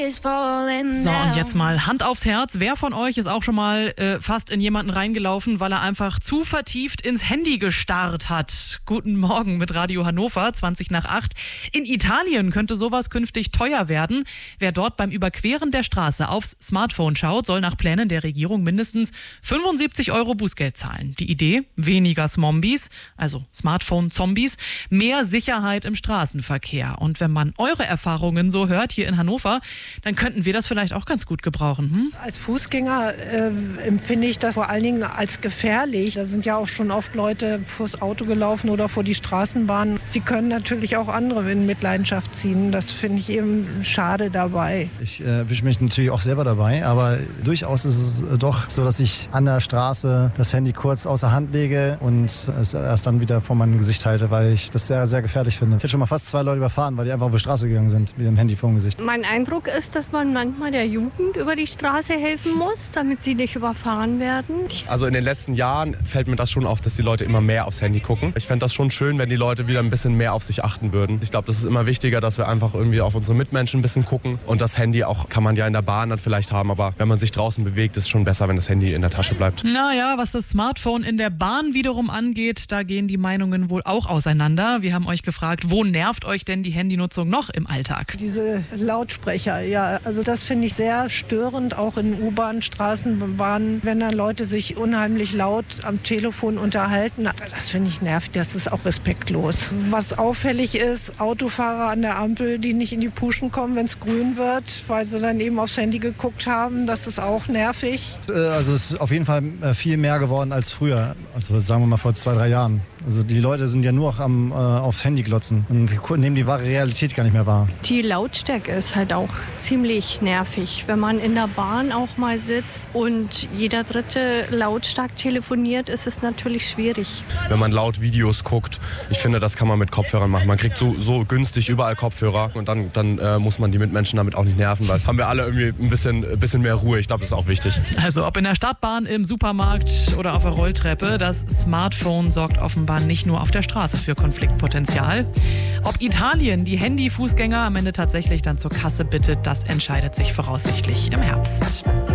So, und jetzt mal Hand aufs Herz. Wer von euch ist auch schon mal fast in jemanden reingelaufen, weil er einfach zu vertieft ins Handy gestarrt hat? Guten Morgen mit Radio Hannover, 7:20. In Italien könnte sowas künftig teuer werden. Wer dort beim Überqueren der Straße aufs Smartphone schaut, soll nach Plänen der Regierung mindestens 75 € Bußgeld zahlen. Die Idee? Weniger Zombies, also Smartphone-Zombies, mehr Sicherheit im Straßenverkehr. Und wenn man eure Erfahrungen so hört hier in Hannover, dann könnten wir das vielleicht auch ganz gut gebrauchen. Als Fußgänger empfinde ich das vor allen Dingen als gefährlich. Da sind ja auch schon oft Leute vors Auto gelaufen oder vor die Straßenbahn. Sie können natürlich auch andere in Mitleidenschaft ziehen. Das finde ich eben schade dabei. Ich erwische mich natürlich auch selber dabei, aber durchaus ist es doch so, dass ich an der Straße das Handy kurz außer Hand lege und es erst dann wieder vor meinem Gesicht halte, weil ich das sehr, sehr gefährlich finde. Ich hätte schon mal fast 2 Leute überfahren, weil die einfach auf die Straße gegangen sind mit dem Handy vor dem Gesicht. Mein Eindruck ist, dass man manchmal der Jugend über die Straße helfen muss, damit sie nicht überfahren werden. Also in den letzten Jahren fällt mir das schon auf, dass die Leute immer mehr aufs Handy gucken. Ich fände das schon schön, wenn die Leute wieder ein bisschen mehr auf sich achten würden. Ich glaube, das ist immer wichtiger, dass wir einfach irgendwie auf unsere Mitmenschen ein bisschen gucken. Und das Handy auch kann man ja in der Bahn dann vielleicht haben, aber wenn man sich draußen bewegt, ist es schon besser, wenn das Handy in der Tasche bleibt. Naja, was das Smartphone in der Bahn wiederum angeht, da gehen die Meinungen wohl auch auseinander. Wir haben euch gefragt, wo nervt euch denn die Handynutzung noch im Alltag? Diese Lautsprecher, ja, also das finde ich sehr störend, auch in U-Bahn, Straßenbahnen, wenn dann Leute sich unheimlich laut am Telefon unterhalten. Das finde ich nervig, das ist auch respektlos. Was auffällig ist, Autofahrer an der Ampel, die nicht in die Puschen kommen, wenn es grün wird, weil sie dann eben aufs Handy geguckt haben, das ist auch nervig. Also es ist auf jeden Fall viel mehr geworden als früher, also sagen wir mal vor 2-3 Jahren. Also die Leute sind ja nur noch aufs Handy glotzen und nehmen die wahre Realität gar nicht mehr wahr. Die Lautstärke ist halt auch ziemlich nervig, wenn man in der Bahn auch mal sitzt und jeder Dritte lautstark telefoniert, ist es natürlich schwierig. Wenn man laut Videos guckt, ich finde, das kann man mit Kopfhörern machen. Man kriegt so günstig überall Kopfhörer und dann muss man die Mitmenschen damit auch nicht nerven, weil haben wir alle irgendwie ein bisschen mehr Ruhe. Ich glaube, das ist auch wichtig. Also ob in der Stadtbahn, im Supermarkt oder auf der Rolltreppe, das Smartphone sorgt offenbar nicht nur auf der Straße für Konfliktpotenzial. Ob Italien die Handy-Fußgänger am Ende tatsächlich dann zur Kasse bittet, das entscheidet sich voraussichtlich im Herbst.